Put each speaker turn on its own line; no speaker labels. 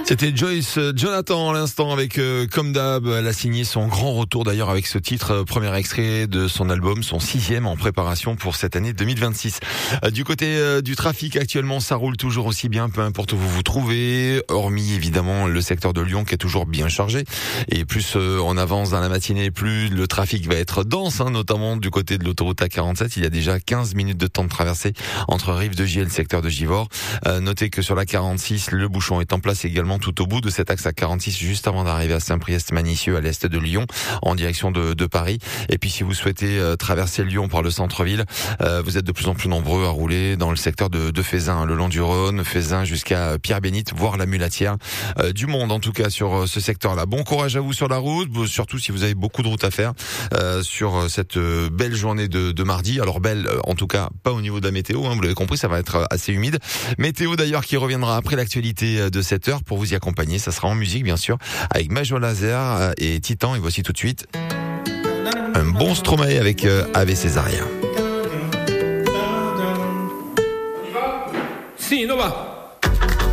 C'était Joyce Jonathan à l'instant avec Comme d'hab. Elle a signé son grand retour d'ailleurs avec ce titre, premier extrait de son album, son 6e en préparation pour cette année 2026. Du côté du trafic actuellement, ça roule toujours aussi bien, peu importe où vous vous trouvez, hormis évidemment le secteur de Lyon qui est toujours bien chargé. Et plus on avance dans la matinée, plus le trafic va être dense, notamment du côté de l'autoroute A47. Il y a déjà 15 minutes de temps de traversée entre Rive-de-Gier et le secteur de Givors. Notez que sur la 46, le bouchon est en place également tout au bout de cet axe à 46, juste avant d'arriver à Saint-Priest-Manicieux à l'est de Lyon, en direction de Paris. Et puis si vous souhaitez traverser Lyon par le centre-ville, vous êtes de plus en plus nombreux à rouler dans le secteur de Fézin, le long du Rhône, Fézin jusqu'à Pierre-Bénite, voire la Mulatière. Du monde en tout cas sur ce secteur-là. Bon courage à vous sur la route, surtout si vous avez beaucoup de route à faire sur cette belle journée de mardi. Alors belle, en tout cas pas au niveau de la météo, vous l'avez compris, ça va être assez humide. Météo d'ailleurs qui reviendra après l'actualité de cette heure pour vous y accompagner. Ça sera en musique bien sûr avec Major Laser et Titan. Et voici tout de suite un bon Stromae avec Ave Césaria.
Sì, no va.